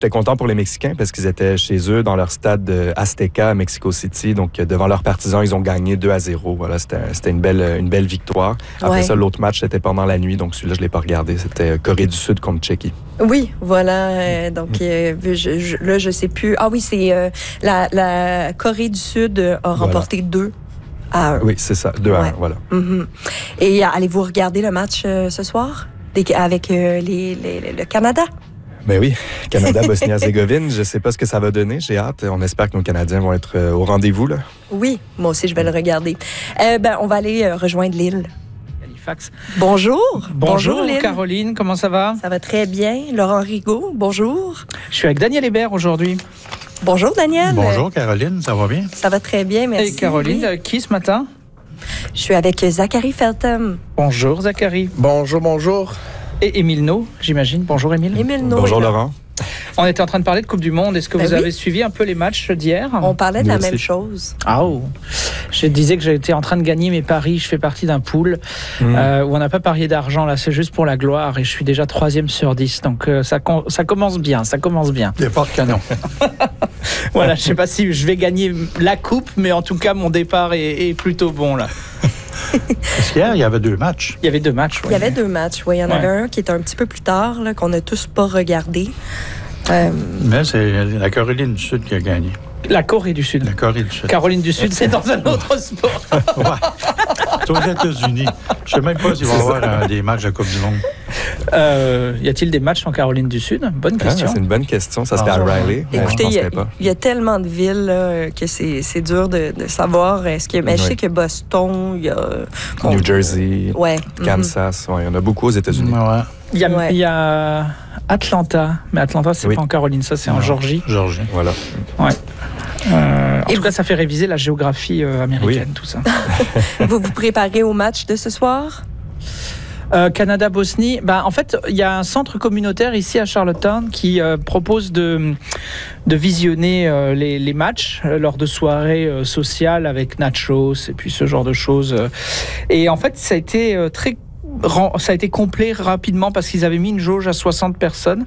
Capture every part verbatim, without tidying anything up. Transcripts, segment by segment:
J'étais content pour les Mexicains parce qu'ils étaient chez eux dans leur stade de Azteca à Mexico City. Donc, devant leurs partisans, ils ont gagné deux à zéro. Voilà, c'était, c'était une, belle, une belle victoire. Après ouais. ça, l'autre match, c'était pendant la nuit. Donc, celui-là, je ne l'ai pas regardé. C'était Corée du Sud contre Tchéquie. Oui, voilà. Euh, donc, euh, je, je, là, je ne sais plus. Ah oui, c'est euh, la, la Corée du Sud a voilà. remporté deux à un. Oui, c'est ça. deux à un, voilà. Mm-hmm. Et allez-vous regarder le match euh, ce soir avec euh, les, les, le Canada? Ben oui, Canada, Bosnie-Herzégovine, je ne sais pas ce que ça va donner, j'ai hâte. On espère que nos Canadiens vont être euh, au rendez-vous, là. Oui, moi aussi, je vais le regarder. Euh, ben, on va aller euh, rejoindre Lille. Halifax. Bonjour. Bonjour, bonjour Lille. Caroline, comment ça va? Ça va très bien. Laurent Rigaud, bonjour. Je suis avec Daniel Hébert aujourd'hui. Bonjour, Daniel. Bonjour, Caroline, ça va bien? Ça va très bien, merci. Et Caroline, oui. Qui ce matin? Je suis avec Zachary Feltham. Bonjour, Zachary. Bonjour, bonjour. Et Émile No, j'imagine. Bonjour, Émile. Émile No. Bonjour, Laurent. On était en train de parler de Coupe du Monde. Est-ce que ben vous oui. avez suivi un peu les matchs d'hier? On parlait de Nous la aussi. même chose. Ah oh. Je disais que j'étais en train de gagner mes paris. Je fais partie d'un pool mmh. euh, où on n'a pas parié d'argent. Là, c'est juste pour la gloire. Et je suis déjà troisième sur dix. Donc, euh, ça, ça commence bien. Ça commence bien. Départ de canon. Voilà, je ne sais pas si je vais gagner la coupe, mais en tout cas, mon départ est, est plutôt bon, là. Parce qu'hier, il y avait deux matchs. Il y avait deux matchs, oui. Il y avait deux matchs, oui. Il y en ouais. avait un qui était un petit peu plus tard, là, qu'on n'a tous pas regardé. Euh... Mais c'est la Caroline du Sud qui a gagné. La Corée du Sud. La Corée du Sud. Caroline du Sud, c'est dans un autre sport. Ouais. C'est aux États-Unis. Je ne sais même pas s'il va y avoir euh, des matchs de Coupe du Monde. Euh, y a-t-il des matchs en Caroline du Sud? Bonne question. Ah, c'est une bonne question. Ça se fait à Riley. Écoutez, il y, y a tellement de villes là, que c'est, c'est dur de, de savoir. Est-ce que, mais oui. je sais que Boston, il y a... Bon, New Jersey, ouais. Kansas. Il ouais, y en a beaucoup aux États-Unis. Ouais. Il y a, ouais. il y a Atlanta. Mais Atlanta, c'est oui. pas en Caroline. Ça, c'est non. en Georgie. Georgie. Voilà. Ouais. Euh, en Et tout vous... cas, ça fait réviser la géographie euh, américaine, oui. tout ça. Vous vous préparez au match de ce soir? Euh, Canada-Bosnie, ben, en fait, il y a un centre communautaire ici à Charlottetown qui euh, propose de, de visionner euh, les, les matchs euh, lors de soirées euh, sociales avec nachos et puis ce genre de choses. Et en fait, ça a été euh, très ça a été complet rapidement parce qu'ils avaient mis une jauge à soixante personnes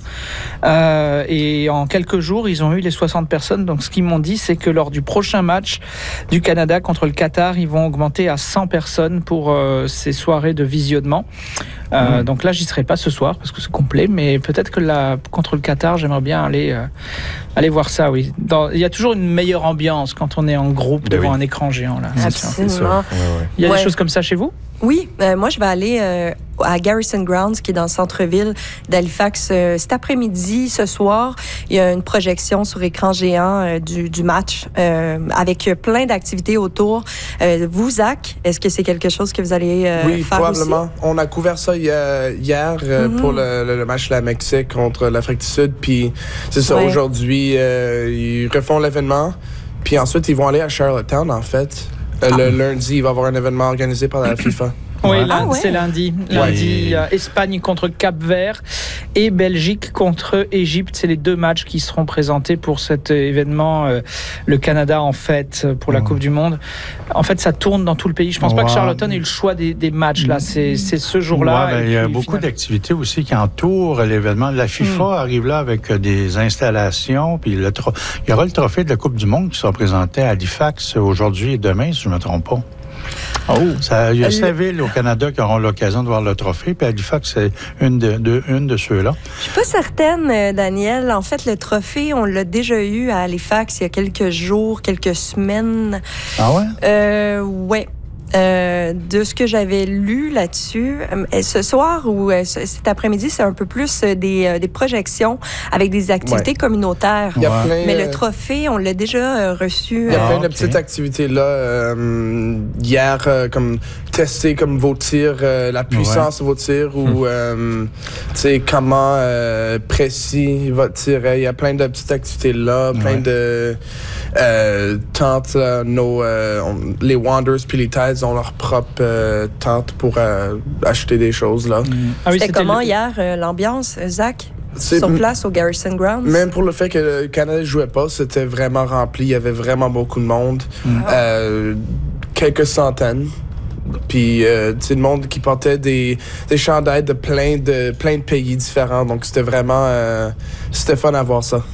euh, et en quelques jours ils ont eu les soixante personnes. Donc ce qu'ils m'ont dit, c'est que lors du prochain match du Canada contre le Qatar, ils vont augmenter à cent personnes pour euh, ces soirées de visionnement. Euh, mmh. Donc là j'y serai pas ce soir parce que c'est complet, mais peut-être que là, contre le Qatar, j'aimerais bien aller, euh, aller voir ça. Oui, Dans, il y a toujours une meilleure ambiance quand on est en groupe devant oui. un écran géant là. Absolument. C'est sûr. Ouais, ouais. Il y a ouais. des choses comme ça chez vous? Oui, euh, moi je vais aller euh, à Garrison Grounds qui est dans le centre-ville d'Halifax euh, cet après-midi, ce soir. Il y a une projection sur écran géant euh, du, du match euh, avec plein d'activités autour. Euh, vous, Zach, est-ce que c'est quelque chose que vous allez euh, oui, faire probablement. aussi? On a couvert ça hier, hier euh, mm-hmm. pour le, le, le match de la Mexique contre l'Afrique du Sud. Puis c'est ça, ouais. aujourd'hui, euh, ils refont l'événement. Puis ensuite, ils vont aller à Charlottetown, en fait. Euh, ah. Le lundi, il va y avoir un événement organisé par la FIFA. Oui, ouais. lundi, ah ouais. c'est lundi. Lundi, ouais. Espagne contre Cap-Vert et Belgique contre Égypte. C'est les deux matchs qui seront présentés pour cet événement. Euh, le Canada, en fait, pour la mmh. Coupe du Monde. En fait, ça tourne dans tout le pays. Je pense ouais. pas que Charlottetown ait eu le choix des, des matchs. Là, c'est, c'est ce jour-là. Ouais, ben, il y a beaucoup final... d'activités aussi qui entourent l'événement. La FIFA mmh. arrive là avec des installations. Puis le tro... il y aura le trophée de la Coupe du Monde qui sera présenté à Halifax aujourd'hui et demain, si je ne me trompe pas. Oh, ça, il y a sept villes au Canada qui auront l'occasion de voir le trophée, puis Halifax, c'est une de, de, une de ceux-là. Je suis pas certaine, Daniel. En fait, le trophée, on l'a déjà eu à Halifax il y a quelques jours, quelques semaines. Ah ouais? Euh, ouais. Euh, de ce que j'avais lu là-dessus, euh, ce soir ou euh, cet après-midi, c'est un peu plus euh, des, euh, des projections avec des activités ouais. communautaires. Il y a plein, Mais le trophée, on l'a déjà euh, reçu. Il y a plein ah, de okay. petites activités là. Euh, hier, euh, comme tester comme vos tirs, euh, la puissance ouais. de vos tirs ou hum. euh, tu sais comment euh, précis votre tir est. Il y a plein de petites activités là, plein ouais. de euh, tentes. Là, nos, euh, on, les Wanderers puis les Tides ont leur propre euh, tente pour euh, acheter des choses là. Mmh. Ah oui, c'était, c'était comment le... hier euh, l'ambiance, Zach? C'est, sur place au Garrison Grounds? Même pour le fait que le Canada ne jouait pas, c'était vraiment rempli. Il y avait vraiment beaucoup de monde. Mmh. Euh, quelques centaines. Puis, euh, tu sais, le monde qui portait des, des chandails de plein de, plein de pays différents. Donc, c'était vraiment... Euh, c'était fun à voir ça.